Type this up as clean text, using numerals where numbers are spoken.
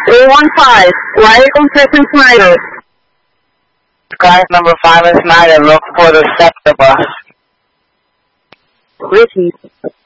315, Wire Concession Snyder. Car number 5 is Snyder, look for the sector bus. Richie.